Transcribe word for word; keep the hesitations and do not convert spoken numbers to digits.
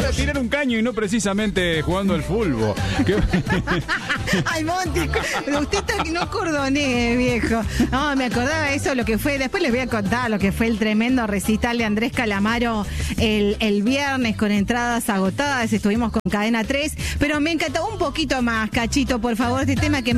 a tirar un caño y no precisamente jugando al fútbol. ¿Qué? Ay, Monty, usted está, no cordoné, viejo. No, me acordaba eso, lo que fue. Después les voy a contar lo que fue el tremendo recital de Andrés Calamaro el, el viernes con entradas agotadas. Estuvimos con Cadena tres, pero me encantó un poquito más, Cachito, por favor, este tema que me